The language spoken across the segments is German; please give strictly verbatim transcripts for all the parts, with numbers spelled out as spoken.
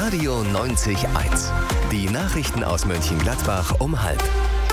Radio neunzig Komma eins. Die Nachrichten aus Mönchengladbach um halb.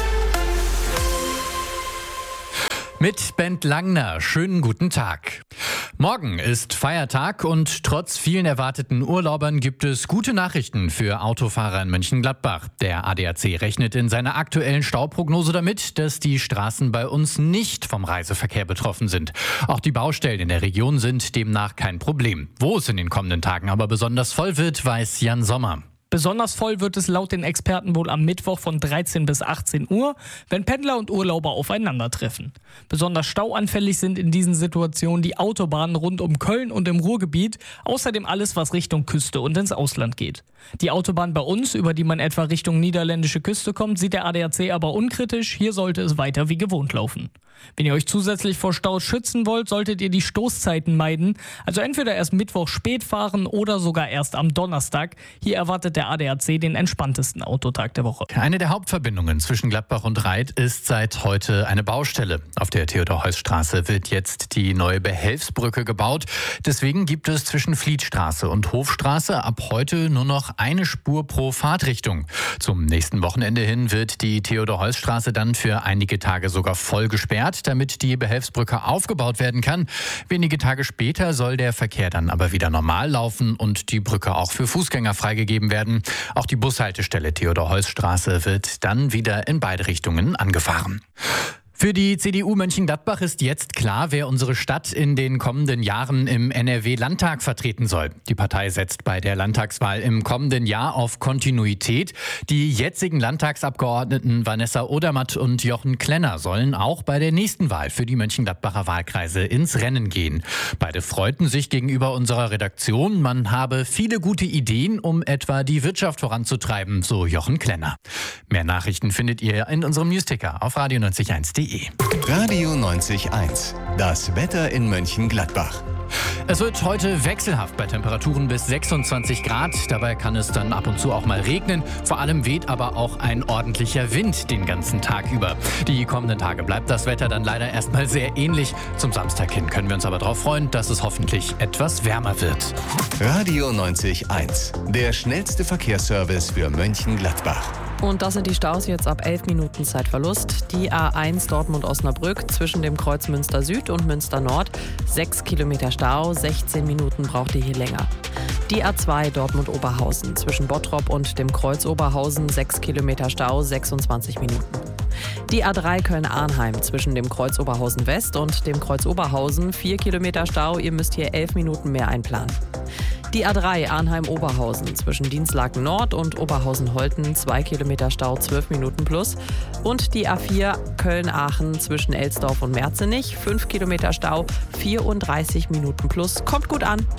Mit Bent Langner, schönen guten Tag. Morgen ist Feiertag und trotz vielen erwarteten Urlaubern gibt es gute Nachrichten für Autofahrer in Mönchengladbach. Der A D A C rechnet in seiner aktuellen Stauprognose damit, dass die Straßen bei uns nicht vom Reiseverkehr betroffen sind. Auch die Baustellen in der Region sind demnach kein Problem. Wo es in den kommenden Tagen aber besonders voll wird, weiß Jan Sommer. Besonders voll wird es laut den Experten wohl am Mittwoch von dreizehn bis achtzehn Uhr, wenn Pendler und Urlauber aufeinandertreffen. Besonders stauanfällig sind in diesen Situationen die Autobahnen rund um Köln und im Ruhrgebiet, außerdem alles, was Richtung Küste und ins Ausland geht. Die Autobahn bei uns, über die man etwa Richtung niederländische Küste kommt, sieht der A D A C aber unkritisch. Hier sollte es weiter wie gewohnt laufen. Wenn ihr euch zusätzlich vor Staus schützen wollt, solltet ihr die Stoßzeiten meiden. Also entweder erst Mittwoch spät fahren oder sogar erst am Donnerstag. Hier erwartet der A D A C den entspanntesten Autotag der Woche. Eine der Hauptverbindungen zwischen Gladbach und Reit ist seit heute eine Baustelle. Auf der Theodor-Heuss-Straße wird jetzt die neue Behelfsbrücke gebaut. Deswegen gibt es zwischen Flietstraße und Hofstraße ab heute nur noch eine Spur pro Fahrtrichtung. Zum nächsten Wochenende hin wird die Theodor-Heuss-Straße dann für einige Tage sogar voll gesperrt, damit die Behelfsbrücke aufgebaut werden kann. Wenige Tage später soll der Verkehr dann aber wieder normal laufen und die Brücke auch für Fußgänger freigegeben werden. Auch die Bushaltestelle Theodor-Heuss-Straße wird dann wieder in beide Richtungen angefahren. Für die C D U Mönchengladbach ist jetzt klar, wer unsere Stadt in den kommenden Jahren im N R W-Landtag vertreten soll. Die Partei setzt bei der Landtagswahl im kommenden Jahr auf Kontinuität. Die jetzigen Landtagsabgeordneten Vanessa Odermatt und Jochen Klenner sollen auch bei der nächsten Wahl für die Mönchengladbacher Wahlkreise ins Rennen gehen. Beide freuten sich gegenüber unserer Redaktion. Man habe viele gute Ideen, um etwa die Wirtschaft voranzutreiben, so Jochen Klenner. Mehr Nachrichten findet ihr in unserem Newsticker auf radio neunzig Komma eins punkt de. Radio neunzig Komma eins. Das Wetter in Mönchengladbach. Es wird heute wechselhaft bei Temperaturen bis sechsundzwanzig Grad. Dabei kann es dann ab und zu auch mal regnen. Vor allem weht aber auch ein ordentlicher Wind den ganzen Tag über. Die kommenden Tage bleibt das Wetter dann leider erstmal sehr ähnlich. Zum Samstag hin können wir uns aber darauf freuen, dass es hoffentlich etwas wärmer wird. Radio neunzig Komma eins. Der schnellste Verkehrsservice für Mönchengladbach. Und das sind die Staus jetzt ab elf Minuten Zeitverlust. Die A eins Dortmund-Osnabrück zwischen dem Kreuz Münster Süd und Münster Nord. sechs Kilometer Stau, sechzehn Minuten braucht ihr hier länger. Die A zwei Dortmund-Oberhausen zwischen Bottrop und dem Kreuz Oberhausen. sechs Kilometer Stau, sechsundzwanzig Minuten. Die A drei Köln-Arnheim zwischen dem Kreuz Oberhausen West und dem Kreuz Oberhausen. vier Kilometer Stau, ihr müsst hier elf Minuten mehr einplanen. Die A drei Arnheim-Oberhausen zwischen Dinslaken Nord und Oberhausen-Holten, zwei Kilometer Stau, zwölf Minuten plus. Und die A vier Köln-Aachen zwischen Elsdorf und Merzenich, fünf Kilometer Stau, vierunddreißig Minuten plus. Kommt gut an.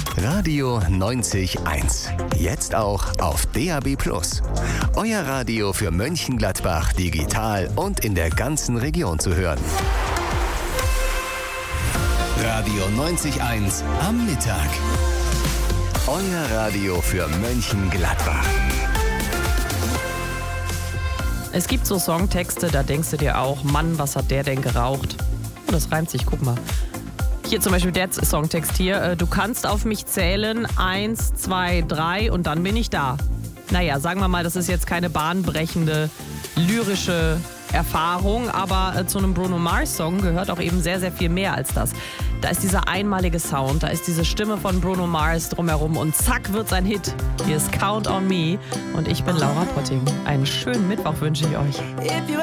Radio neunzig Komma eins. Jetzt auch auf D A B plus. Euer Radio für Mönchengladbach digital und in der ganzen Region zu hören. Radio neunzig Komma eins am Mittag. Euer Radio für Mönchengladbach. Es gibt so Songtexte, da denkst du dir auch, Mann, was hat der denn geraucht? Oh, das reimt sich, guck mal. Hier zum Beispiel der Songtext hier. Du kannst auf mich zählen, eins, zwei, drei und dann bin ich da. Naja, sagen wir mal, das ist jetzt keine bahnbrechende, lyrische Erfahrung, aber äh, zu einem Bruno Mars Song gehört auch eben sehr, sehr viel mehr als das. Da ist dieser einmalige Sound, da ist diese Stimme von Bruno Mars drumherum und zack wird sein Hit. Hier ist Count on Me und ich bin Laura Potting. Einen schönen Mittwoch wünsche ich euch.